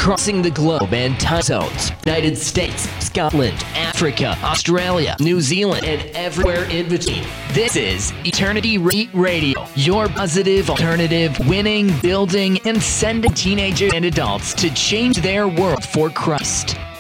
crossing the globe and time zones. United States, Scotland, Africa, Australia, New Zealand, and everywhere in between. This is Eternity Radio, your positive alternative, winning, building, and sending teenagers and adults to change their world for Christ.